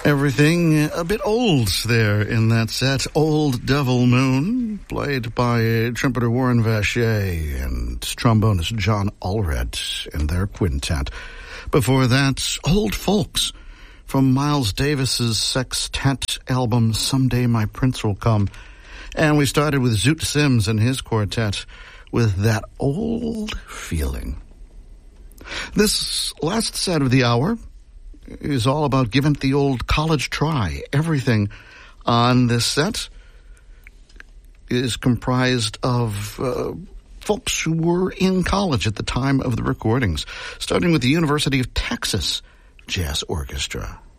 Everything a bit old there in that set. Old Devil Moon, played by trumpeter Warren Vacher and trombonist John Allred and their quintet. Before that, Old Folks from Miles Davis's sextet album, Someday My Prince Will Come. And we started with Zoot Sims and his quartet with That Old Feeling. This last set of the hour is all about giving it the old college try. Everything on this set is comprised of folks who were in college at the time of the recordings, starting with the University of Texas Jazz Orchestra.